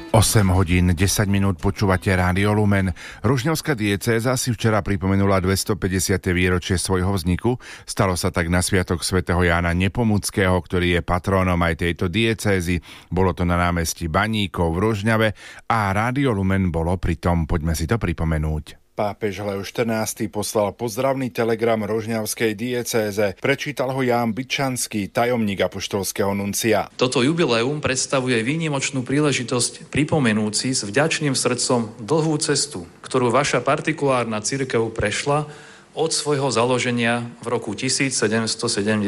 8 hodín 10 minút počúvate Rádio Lumen. Ružňavská diecéza si včera pripomenula 250. výročie svojho vzniku. Stalo sa tak na sviatok svätého Jána Nepomuckého, ktorý je patrónom aj tejto diecézy. Bolo to na námestí Baníkov v Ružňave a Rádio Lumen bolo pritom. Poďme si to pripomenúť. Pápež Leo XIV poslal pozdravný telegram rožňavskej diecéze. Prečítal ho Ján Bytčanský, tajomník apoštolského nuncia. Toto jubileum predstavuje výnimočnú príležitosť pripomenúť si s vďačným srdcom dlhú cestu, ktorú vaša partikulárna cirkev prešla od svojho založenia v roku 1776.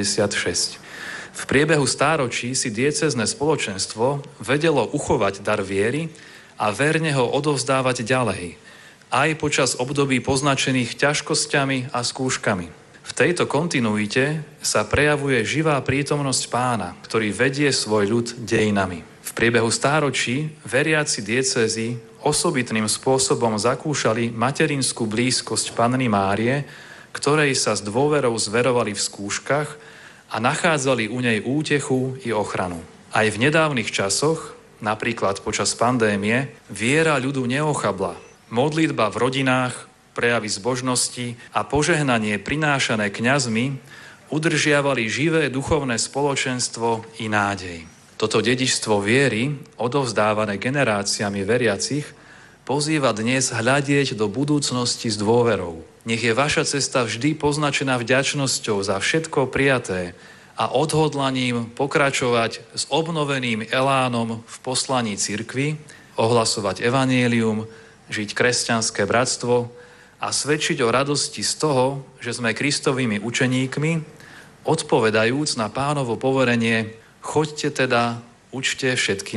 V priebehu stáročí si diecézne spoločenstvo vedelo uchovať dar viery a verne ho odovzdávať ďalej, aj počas období poznačených ťažkosťami a skúškami. V tejto kontinuite sa prejavuje živá prítomnosť Pána, ktorý vedie svoj ľud dejinami. V priebehu stáročí veriaci diecézy osobitným spôsobom zakúšali materinskú blízkosť Panny Márie, ktorej sa s dôverou zverovali v skúškach a nachádzali u nej útechu i ochranu. Aj v nedávnych časoch, napríklad počas pandémie, viera ľudu neochabla. Modlitba v rodinách, prejavy zbožnosti a požehnanie prinášané kňazmi udržiavali živé duchovné spoločenstvo i nádej. Toto dedičstvo viery, odovzdávané generáciami veriacich, pozýva dnes hľadieť do budúcnosti s dôverou. Nech je vaša cesta vždy poznačená vďačnosťou za všetko prijaté a odhodlaním pokračovať s obnoveným elánom v poslaní cirkvi, ohlasovať evanjelium, žiť kresťanské bratstvo a svedčiť o radosti z toho, že sme Kristovými učeníkmi, odpovedajúc na Pánovo poverenie: choďte teda, učte všetky